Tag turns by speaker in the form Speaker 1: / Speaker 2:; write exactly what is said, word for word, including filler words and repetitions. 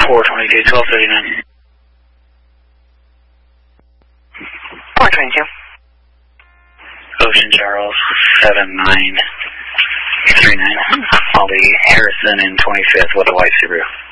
Speaker 1: four twenty-two, twelve thirty-nine.
Speaker 2: four twenty-two.
Speaker 1: Ocean Charles, seven nine three nine. I'll be Harrison in twenty-fifth with a white Subaru.